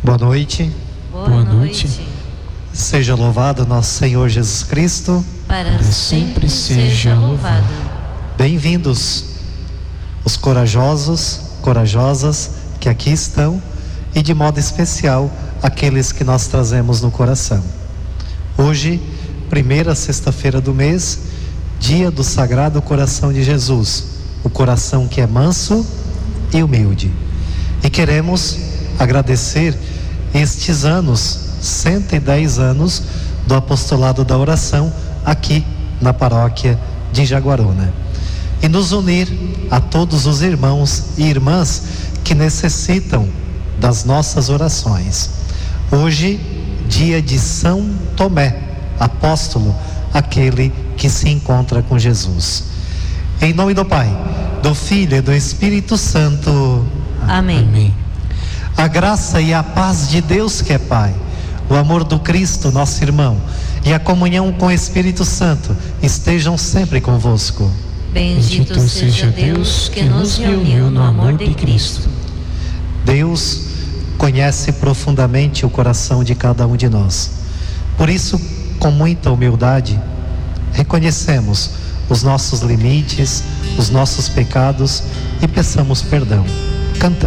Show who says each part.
Speaker 1: Boa noite.
Speaker 2: Boa noite.
Speaker 1: Seja louvado nosso Senhor Jesus Cristo.
Speaker 2: Para sempre seja louvado.
Speaker 1: Bem-vindos os corajosos, corajosas que aqui estão e de modo especial aqueles que nós trazemos no coração. Hoje, primeira sexta-feira do mês, dia do Sagrado Coração de Jesus, o coração que é manso e humilde. E queremos agradecer estes anos, 110 anos do apostolado da oração aqui na paróquia de Jaguaruna. E nos unir a todos os irmãos e irmãs que necessitam das nossas orações. Hoje, dia de São Tomé, apóstolo, aquele que se encontra com Jesus. Em nome do Pai, do Filho e do Espírito Santo.
Speaker 2: Amém.
Speaker 3: Amém.
Speaker 1: A graça e a paz de Deus que é Pai, o amor do Cristo, nosso irmão, e a comunhão com o Espírito Santo estejam sempre convosco.
Speaker 2: Bendito seja Deus que nos reuniu no amor de Cristo.
Speaker 1: Deus conhece profundamente o coração de cada um de nós. Por isso, com muita humildade, reconhecemos os nossos limites, os nossos pecados e peçamos perdão. Cantamos.